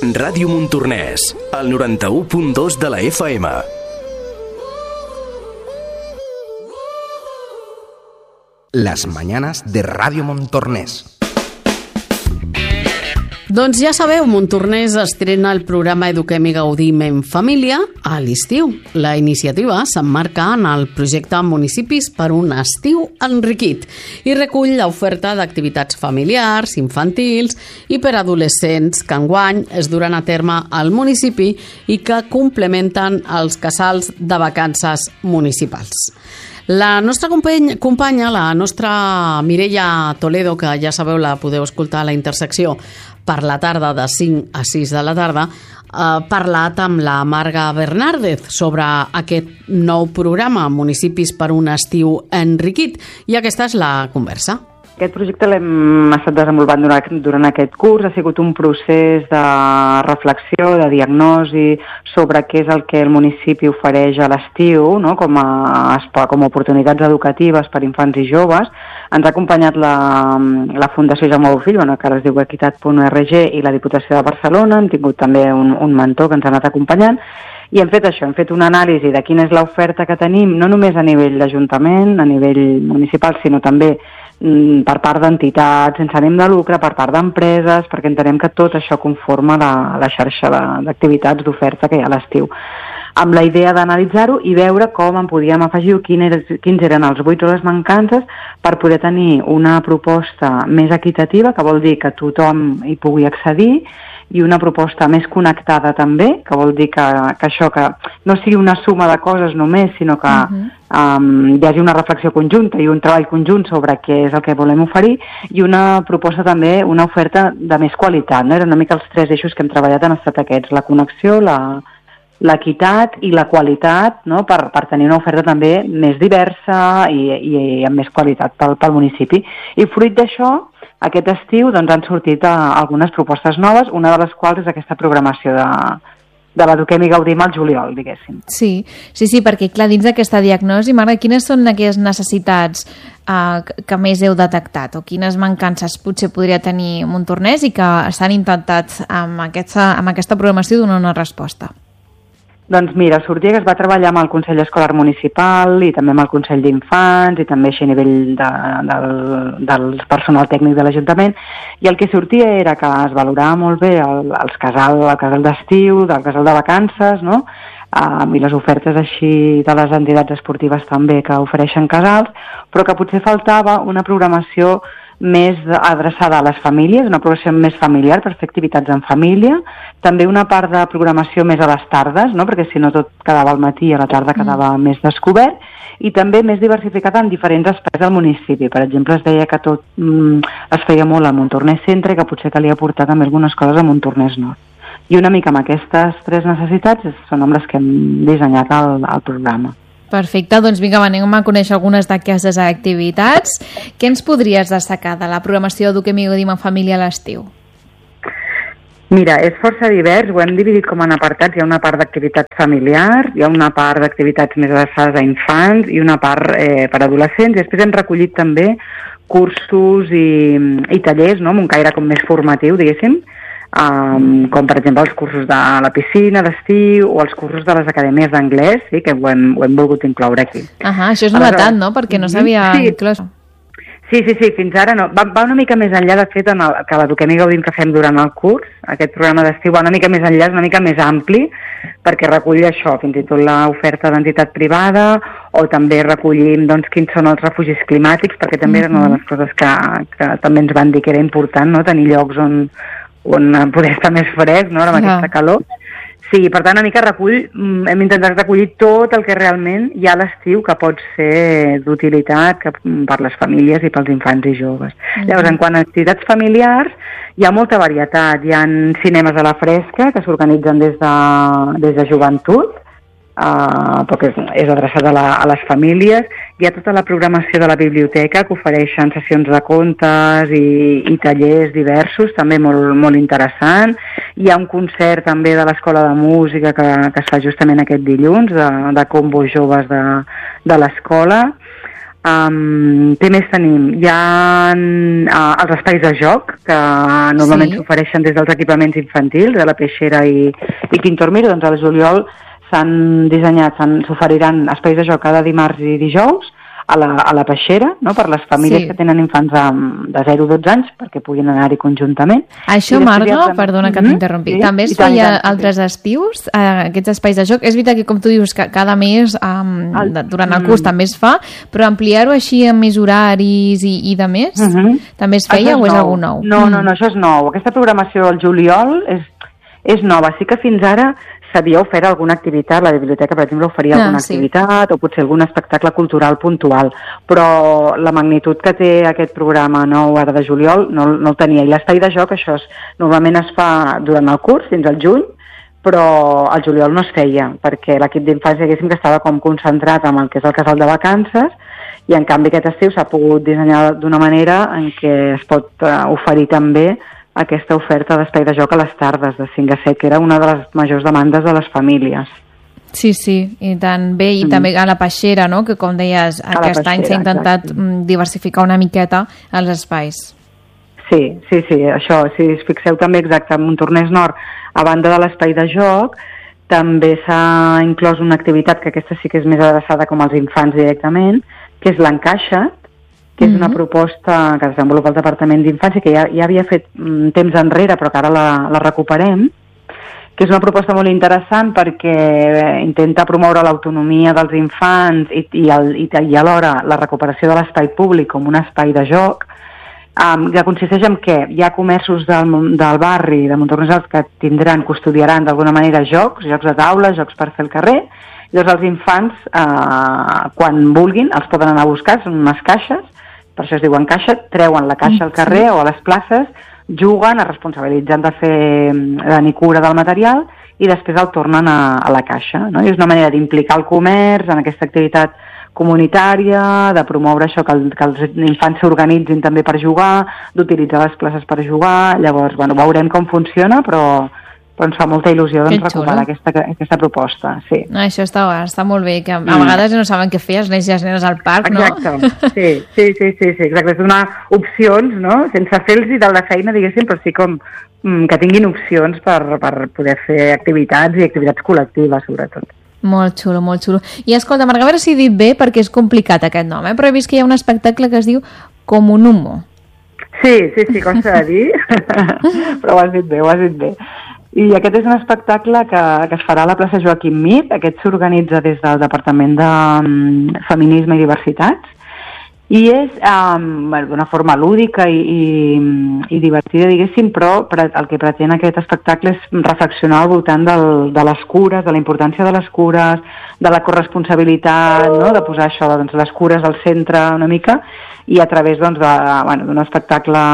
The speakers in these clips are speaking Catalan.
Ràdio Montornès, el 91.2 de la FM. Las mañanas de Radio Montornès. Doncs ja sabeu, Montornès estrena el programa Eduquem i Gaudim en Família a l'estiu. La iniciativa s'emmarca en el projecte Municipis per un estiu enriquit i recull l'oferta d'activitats familiars, infantils i per adolescents que enguany es duran a terme al municipi i que complementen els casals de vacances municipals. La nostra companya, la nostra Mireia Toledo, que ja sabeu, la podeu escoltar a la Intersecció per la tarda de 5 a 6 de la tarda, ha parlat amb la Marga Bernárdez sobre aquest nou programa Municipis per un estiu enriquit, i aquesta és la conversa. Aquest projecte l'hem estat desenvolupant durant aquest curs. Ha sigut un procés de reflexió, de diagnosi sobre què és el que el municipi ofereix a l'estiu, no? com a oportunitats educatives per infants i joves. Ens ha acompanyat la Fundació Jaume Bofill, que ara es diu equitat.org, i la Diputació de Barcelona. Hem tingut també un mentor que ens ha anat acompanyant. I hem fet això, hem fet una anàlisi de quina és l'oferta que tenim, no només a nivell d'Ajuntament, a nivell municipal, sinó també per part d'entitats sense ànim de lucre, per part d'empreses, perquè entenem que tot això conforma la xarxa d'activitats d'oferta que hi ha a l'estiu. Amb la idea d'analitzar-ho i veure com en podíem afegir quins eren els buits o les mancances per poder tenir una proposta més equitativa, que vol dir que tothom hi pugui accedir, i una proposta més connectada també, que vol dir que això que no sigui una suma de coses només, sinó que hi hagi una reflexió conjunta i un treball conjunt sobre què és el que volem oferir, i una proposta també, una oferta de més qualitat, no? Eren una mica els 3 eixos que hem treballat, han estat aquests: la connexió, l'equitat i la qualitat, no? per tenir una oferta també més diversa i amb més qualitat pel municipi. I fruit d'això, aquest estiu han sortit algunes propostes noves, una de les quals és aquesta programació de l'Eduquem i Gaudim al juliol, diguéssim. Sí, perquè clar, dins d'aquesta diagnosi, Marga, quines són aquelles necessitats que més heu detectat, o quines mancances potser podria tenir Montornès i que s'han intentat amb aquesta programació donar una resposta? Doncs mira, sortia que es va treballar amb el Consell Escolar Municipal i també amb el Consell d'Infants i també així a nivell del personal tècnic de l'Ajuntament, i el que sortia era que es valorava molt bé el casal d'estiu, del casal de vacances, no? I les ofertes així de les entitats esportives també que ofereixen casals, però que potser faltava una programació més adreçada a les famílies, una programació més familiar per fer activitats en família, també una part de programació més a les tardes, no? Perquè si no tot quedava al matí i a la tarda quedava més descobert, i també més diversificat en diferents espais del municipi. Per exemple, es deia que tot es feia molt a Montornès Centre i que potser calia portar també algunes coses a Montornès Nord. I una mica amb aquestes 3 necessitats són amb les que hem dissenyat el programa. Perfecte, doncs vinga, anem a conèixer algunes d'aquestes activitats. Què ens podries destacar de la programació Eduquem i Gaudim en Família a l'estiu? Mira, és força divers, ho hem dividit com en apartats. Hi ha una part d'activitats familiars, hi ha una part d'activitats més adreçades a infants i una part per adolescents. I després hem recollit també cursos i tallers, no? Amb un caire com més formatiu, diguéssim, com per exemple els cursos de la piscina d'estiu o els cursos de les acadèmies d'anglès, sí, que ho hem volgut incloure aquí. Això és novetat, no? Perquè no s'havia inclòs. Sí, fins ara no. Va una mica més enllà, de fet, que l'Eduquem i Gaudim que fem durant el curs. Aquest programa d'estiu va una mica més enllà, és una mica més ampli, perquè recull això, fins i tot l'oferta d'entitat privada, o també recollim quins són els refugis climàtics, perquè també era una de les coses que també ens van dir que era important, no? Tenir llocs on poder estar més fresc, no? Amb aquesta calor. Sí, per tant, una mica hem intentat recollir tot el que realment hi ha a l'estiu que pot ser d'utilitat per les famílies i pels infants i joves. Llavors, en quant a activitats familiars, hi ha molta varietat. Hi ha cinemes a la fresca que s'organitzen des de joventut, perquè és adreçat a les famílies. Hi ha tota la programació de la biblioteca que ofereixen sessions de contes i tallers diversos, també molt, molt interessant. Hi ha un concert també de l'Escola de Música que es fa justament aquest dilluns, de combos joves de l'escola. Què més tenim? Hi ha els espais de joc, que normalment s'ofereixen des dels equipaments infantils, de la Peixera i Quintormir. Doncs al juliol s'oferiran espais de joc cada dimarts i dijous a la Peixera, no? Per les famílies que tenen infants de 0 a 12 anys, perquè puguin anar-hi conjuntament. Això, Marga, perdona que t'interrompi, també es feia altres estius, aquests espais de joc? És veritat que, com tu dius, que cada mes, durant el curs també es fa, però ampliar-ho així amb més horaris i de més, també es feia o és algú nou? No, això és nou. Aquesta programació al juliol és nova. Sí que fins ara s'havia ofert alguna activitat, la biblioteca, per exemple, oferia alguna activitat o potser algun espectacle cultural puntual, però la magnitud que té aquest programa nou ara de juliol no el tenia. I l'espai de joc, això normalment es fa durant el curs, fins al juny, però al juliol no es feia, perquè l'equip d'infància, diguéssim, que estava com concentrat en el que és el casal de vacances, i en canvi aquest estiu s'ha pogut dissenyar d'una manera en què es pot oferir també aquesta oferta d'espai de joc a les tardes de 5 a 7, que era una de les majors demandes de les famílies. Sí, i tant bé, i també a la Peixera, no? Que com deies, aquest any s'ha intentat diversificar una miqueta els espais. Sí, això, si us fixeu també exacte, en Montornès Nord, a banda de l'espai de joc, també s'ha inclòs una activitat que aquesta sí que és més adreçada com als infants directament, que és l'Encaixa't, que és una proposta que desenvolupa el Departament d'Infància, que ja havia fet temps enrere, però que ara la recuperem, que és una proposta molt interessant perquè intenta promoure l'autonomia dels infants i alhora la recuperació de l'espai públic com un espai de joc, que consisteix en què hi ha comerços del barri de Montornès que custodiaran d'alguna manera jocs de taula, jocs per fer al carrer. Llavors els infants, quan vulguin, els poden anar a buscar, són unes caixes, per això es diuen caixa, treuen la caixa al carrer o a les places, juguen, es responsabilitzen de tenir cura del material i després el tornen a la caixa, no? I és una manera d'implicar el comerç en aquesta activitat comunitària, de promoure això, que els infants s'organitzin també per jugar, d'utilitzar les places per jugar. Llavors, veurem com funciona, però ens fa molta il·lusió recuperar aquesta proposta. Sí. Això està molt bé, que a vegades no saben què fer els nens i les nenes al parc, no? Exacte, sí, exacte. És donar opcions, no? Sense fer-los de la feina, diguéssim, però sí com que tinguin opcions per poder fer activitats i activitats col·lectives, sobretot. Molt xulo, molt xulo. I escolta, Marga, a veure si he dit bé, perquè és complicat aquest nom, però he vist que hi ha un espectacle que es diu Comunumo. Sí, costa de dir, però ho has dit bé. I aquest és un espectacle que es farà a la plaça Joaquim Mir. Aquest s'organitza des del Departament de Feminisme i Diversitats i és d'una forma lúdica i divertida, diguéssim, però el que pretén aquest espectacle és reflexionar al voltant de les cures, de la importància de les cures, de la corresponsabilitat, no? De posar això, les cures al centre una mica, i a través d'un espectacle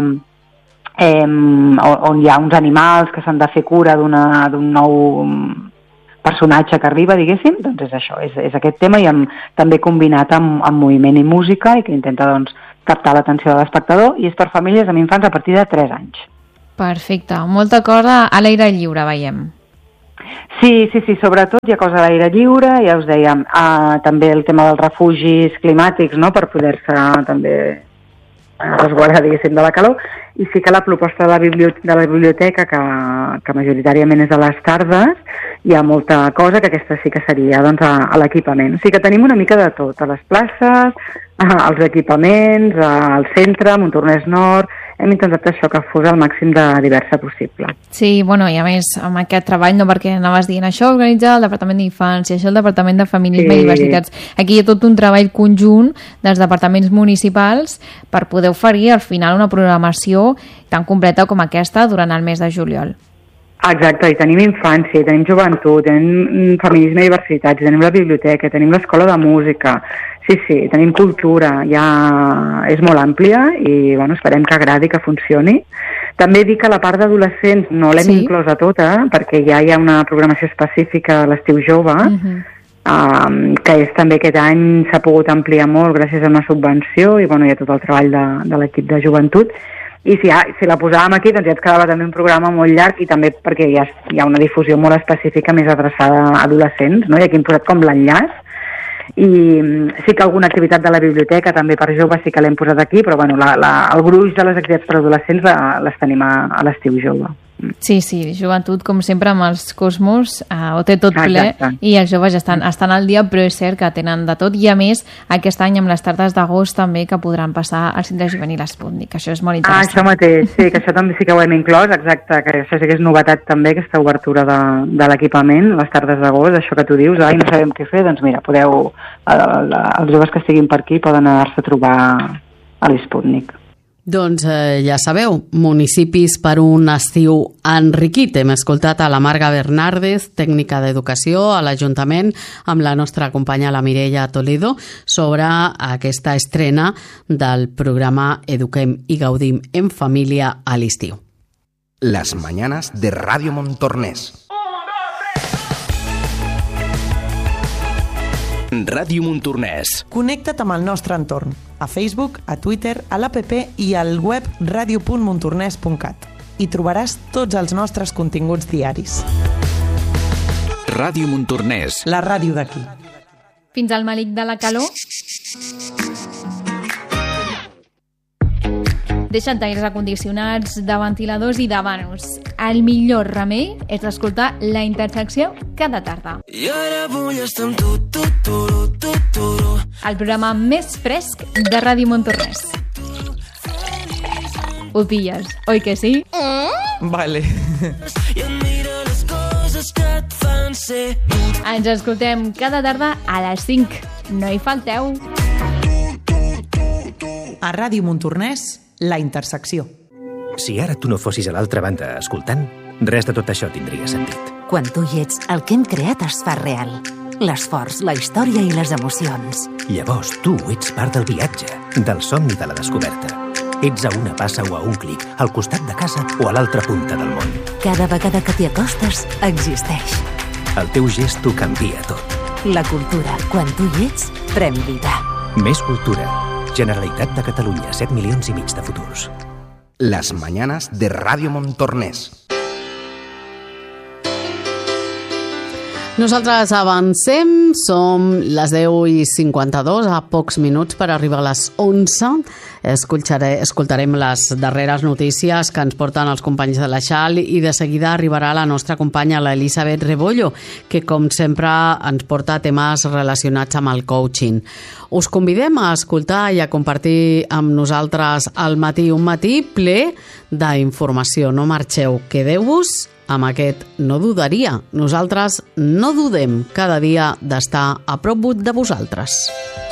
on hi ha uns animals que s'han de fer cura d'un nou personatge que arriba, diguéssim, doncs és això, és aquest tema, i també combinat amb moviment i música, i que intenta captar l'atenció de l'espectador, i és per famílies amb infants a partir de 3 anys. Perfecte, molta cosa a l'aire lliure, veiem. Sí, sobretot hi ha cosa a l'aire lliure, ja us dèiem, també el tema dels refugis climàtics, no?, per poder-se també resguardar, diguéssim, de la calor, i sí que la proposta de la biblioteca, que majoritàriament és a les tardes, hi ha molta cosa, que aquesta sí que seria a l'equipament. O sigui que tenim una mica de tot, a les places, als equipaments, al centre, Montornès Nord. Hem intentat això, que fos el màxim de diversa possible. Sí, i a més, amb aquest treball, no, perquè anaves dient això, organitzar el Departament d'Infància, això el Departament de Feminisme i Diversitats. Aquí hi ha tot un treball conjunt dels departaments municipals per poder oferir al final una programació tan completa com aquesta durant el mes de juliol. Exacte, i tenim infància, i tenim joventut, tenim feminisme i diversitats, tenim la biblioteca, tenim l'escola de música, sí, tenim cultura, ja és molt àmplia i esperem que agradi, que funcioni. També dic que la part d'adolescents no l'hem inclòs a tota, perquè ja hi ha una programació específica a l'estiu jove, que és també aquest any s'ha pogut ampliar molt gràcies a una subvenció, i hi ha tot el treball de l'equip de joventut. I si la posàvem aquí, doncs ja ens quedava també un programa molt llarg, i també perquè hi ha una difusió molt específica més adreçada a adolescents, no? I aquí hem posat com l'enllaç. I sí que alguna activitat de la biblioteca també per joves sí que l'hem posat aquí, però bueno, el gruix de les activitats per adolescents les tenim a l'estiu jove. Sí, joventut, com sempre, amb els Cosmos, ho té tot ple. Exacte. I els joves estan al dia, però és cert que tenen de tot. I a més, aquest any amb les tardes d'agost també que podran passar al centre juvenil Sputnik. Això és molt interessant. Això mateix, sí, que això també sí que ho hem inclòs, exacte, que això sí que és novetat també, aquesta obertura de l'equipament, les tardes d'agost, això que tu dius, no sabem què fer, doncs mira, podeu, els joves que estiguin per aquí poden anar-se a trobar a l'Sputnik. Doncs ja sabeu, municipis per un estiu enriquit. Hem escoltat a la Marga Bernàrdez, tècnica d'educació a l'Ajuntament, amb la nostra companya la Mireia Toledo, sobre aquesta estrena del programa Eduquem i Gaudim en Família a l'estiu. Las mañanas de Radio Montornès. Ràdio Montornès. Connecta't amb el nostre entorn, a Facebook, a Twitter, a l'APP i al web radio.montornès.cat. Hi trobaràs tots els nostres continguts diaris. Ràdio Montornès. La ràdio d'aquí. Fins al malic de la calor. Deixa't d'aires acondicionats, de ventiladors i de vanos. El millor remei és escoltar La Intersecció cada tarda. I ara vull estar amb tu. El programa més fresc de Ràdio Montornès. Ho pilles, oi que sí? Vale. I admira les coses que et fan ser. Ens escoltem cada tarda a les 5. No hi falteu. A Ràdio Montornès, La Intersecció. Si ara tu no fossis a l'altra banda escoltant, res de tot això tindria sentit. Quan tu hi ets, el que hem creat es fa real. L'esforç, la història i les emocions. Llavors tu ets part del viatge, del somni de la descoberta. Ets a una passa o a un clic, al costat de casa o a l'altra punta del món. Cada vegada que t'hi acostes, existeix. El teu gest ho canvia tot. La cultura, quan tu hi ets, pren vida. Més cultura. Generalitat de Catalunya, 7,5 milions de futurs. Las mañanas de Radio Montornès. Nosaltres avancem, som les 10:52, a pocs minuts per arribar a les 11. Escoltarem les darreres notícies que ens porten els companys de la XAL i de seguida arribarà la nostra companya, l'Elisabet Rebollo, que com sempre ens porta temes relacionats amb el coaching. Us convidem a escoltar i a compartir amb nosaltres al matí, un matí ple d'informació. No marxeu, quedeu-vos amb aquest No dudaria. Nosaltres no dudem cada dia d'estar a prop de vosaltres.